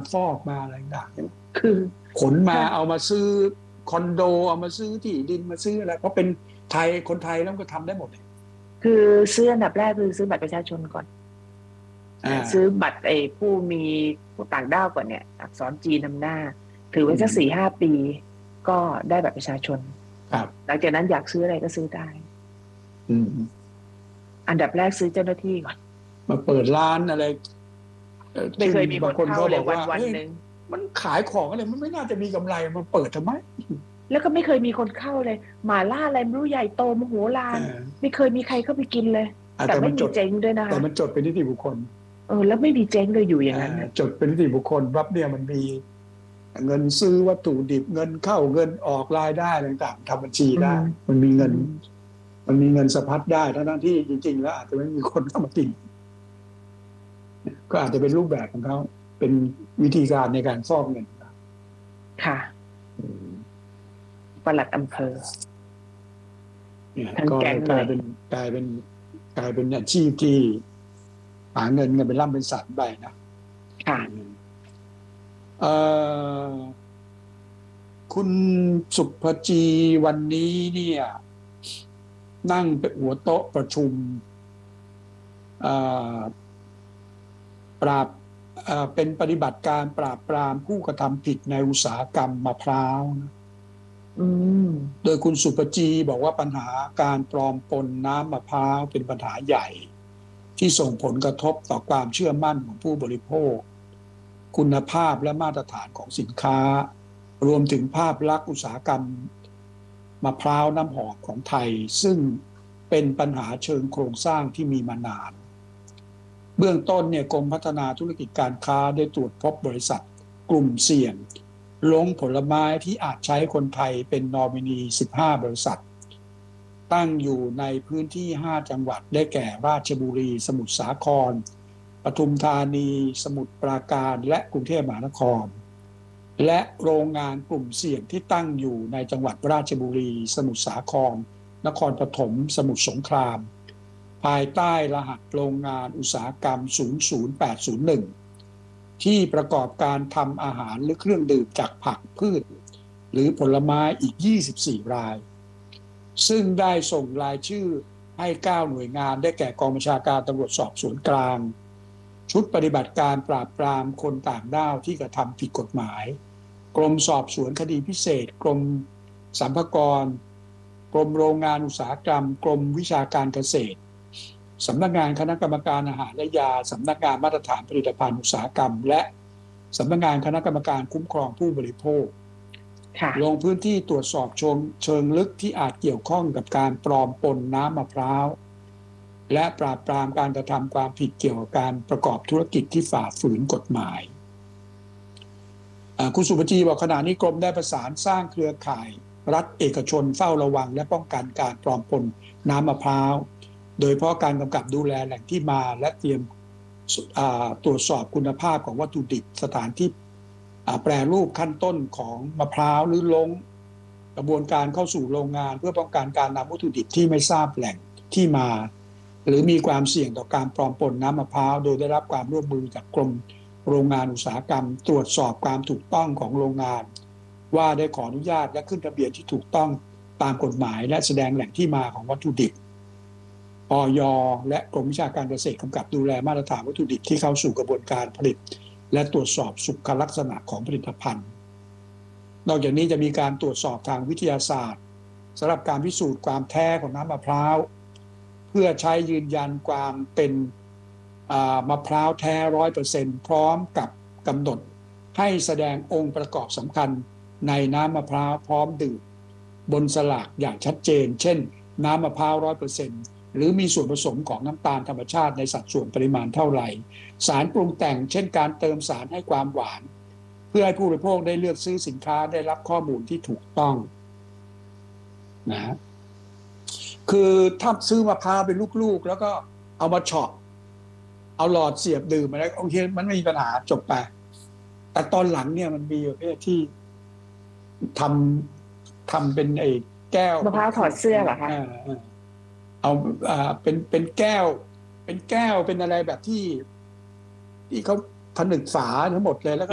ฟอกมาอะไรต่างๆคือขนมาถ้าเอามาซื้อคอนโดเอามาซื้อที่ดินมาซื้ออะไรเพราะเป็นไทยคนไทยแล้วก็ทำได้หมดเลยคือซื้ออันดับแรกคือซื้อบัตรประชาชนก่อนซื้ออ่าบัตรผู้มีผู้ต่างด้าวก่อนเนี่ยอักษรจีนนำหน้าถือไว้สักอืม 4-5 ปีก็ได้บัตรประชาชนครับหลังจากนั้นอยากซื้ออะไรก็ซื้อได้อืมอันดับแรกซื้อเจ้าหน้าที่ก่อนมาเปิดร้านอะไรไม่ซึ่งเคยมีคนบางคนเข้าเลยเขาบอกว่าวันเฮ้ยหนึ่งมันขายของอะไรมันไม่น่าจะมีกำไรมาเปิดทำไมแล้วก็ไม่เคยมีคนเข้าเลยหม่าล่าอะไรไม่รู้ใหญ่โตมโหฬารเออไม่เคยมีใครเข้าไปกินเลยแต่แต่มันจดไม่มีเจ๊งด้วยนะแต่คะมันจดเป็นนิติบุคคลแล้วไม่มีเจ๊งเลยอยู่อย่างนั้นจดเป็นนิติบุคคลปั๊บเนี่ยมันมีเงินซื้อวัตถุดิบเงินเข้าเงินออกรายได้ต่างๆทำบัญชีอืได้มมันมีเงินอืมมันมีเงินสะพัดได้ทั้งที่จริงๆแล้วอาจจะไม่มีคนเข้ามากินก็อาจจะเป็นรูปแบบของเขาเป็นวิธีการในการฟอกเงินค่ะปลัดอำเภอเนี่ยทั้งก็แก๊งเลยกลายเป็นกลายเป็นกลายเป็นอาชีพที่หาเงินกันเป็นร่ำเป็นสันไปนะค่ะเอ่อคุณสุภจีวันนี้เนี่ยนั่งเป็นหัวโต๊ะประชุมเอ่อปราบเป็นปฏิบัติการปราบปรามผู้กระทำผิดในอุตสาหกรรมมะพร้าวนะอืมโดยคุณสุภจีบอกว่าปัญหาการปลอมปนน้ำมะพร้าวเป็นปัญหาใหญ่ที่ส่งผลกระทบต่อความเชื่อมั่นของผู้บริโภคคุณภาพและมาตรฐานของสินค้ารวมถึงภาพลักษณ์อุตสาหกรรมมะพร้าวน้ำหอมของไทยซึ่งเป็นปัญหาเชิงโครงสร้างที่มีมานานเบื้องต้นเนี่ยกรมพัฒนาธุรกิจการค้าได้ตรวจพบบริษัทกลุ่มเสี่ยงลงผลไม้ที่อาจใช้คนไทยเป็นนอมินี15 บริษัทตั้งอยู่ในพื้นที่5 จังหวัดได้แก่ราชบุรีสมุทรสาครปทุมธานีสมุทรปราการและกรุงเทพมหานครและโรงงานกลุ่มเสี่ยงที่ตั้งอยู่ในจังหวัดราชบุรีสมุทรสาครนครปฐมสมุทรสงครามภายใต้รหัสโรงงานอุตสาหกรรม00801ที่ประกอบการทำอาหารหรือเครื่องดื่มจากผักพืชหรือผลไม้อีก24 รายซึ่งได้ส่งรายชื่อให้9 หน่วยงานได้แก่กองบัญชาการตำรวจสอบสวนกลางชุดปฏิบัติการปราบปรามคนต่างด้าวที่กระทำผิดกฎหมายกรมสอบสวนคดีพิเศษกรมสรรพากรกรมโรงงานอุตสาหกรรมกรมวิชาการเกษตรสำนักงานคณะกรรมการอาหารและยาสำนักงานมาตรฐานผลิตภัณฑ์อุตสาหกรรมและสำนักงานคณะกรรมการคุ้มครองผู้บริโภคลงพื้นที่ตรวจสอบเชิงลึกที่อาจเกี่ยวข้องกับการปลอมปนน้ำมะพร้าวและปราบปรามการกระทำความผิดเกี่ยวกับการประกอบธุรกิจที่ฝ่าฝืนกฎหมายคุณสุภจีบอกขณะนี้กรมได้ประสานสร้างเครือข่ายรัฐเอกชนเฝ้าระวังและป้องกันการปลอมปนน้ำมะพร้าวโดยเฉพาะการกำกับดูแลแหล่งที่มาและเตรียมตรวจสอบคุณภาพของวัตถุดิบสถานที่แปรรูปขั้นต้นของมะพร้าวหรือลงกระบวนการเข้าสู่โรงงานเพื่อป้องกันการนำวัตถุดิบที่ไม่ทราบแหล่งที่มาหรือมีความเสี่ยงต่อการปลอมปนน้ำมะพร้าวโดยได้รับความร่วมมือจากกรมโรงงานอุตสาหกรรมตรวจสอบความถูกต้องของโรงงานว่าได้ขออนุญาตและขึ้นทะเบียนที่ถูกต้องตามกฎหมายและแสดงแหล่งที่มาของวัตถุดิบอย.และกรมวิชาการเกษตรกำกับดูแลมาตรฐานวัตถุดิบที่เข้าสู่กระบวนการผลิตและตรวจสอบสุขลักษณะของผลิตภัณฑ์นอกจากนี้จะมีการตรวจสอบทางวิทยาศาสตร์สำหรับการพิสูจน์ความแท้ของน้ำมะพร้าวเพื่อใช้ยืนยันความเป็นมะพร้าวแท้ 100% พร้อมกับกำหนดให้แสดงองค์ประกอบสำคัญในน้ำมะพร้าวพร้อมดื่มบนสลากอย่างชัดเจนเช่นน้ำมะพร้าว 100% หรือมีส่วนผสมของน้ำตาลธรรมชาติในสัดส่วนปริมาณเท่าไหร่สารปรุงแต่งเช่นการเติมสารให้ความหวานเพื่อให้ผู้บริโภคได้เลือกซื้อสินค้าได้รับข้อมูลที่ถูกต้องนะคือถ้าซื้อมะพร้าวเป็นลูกๆแล้วก็เอามาเฉาะเอาหลอดเสียบดื่มอะไรโอเคมันไม่มีปัญหาจบไปแต่ตอนหลังเนี่ยมันมีประเภทที่ทำเป็นไอ้แก้วมะพร้าวถอดเสื้อเหรอคะเอาเป็นแก้วเป็นอะไรแบบที่เขาผนึกฝาทั้งหมดเลยแล้ว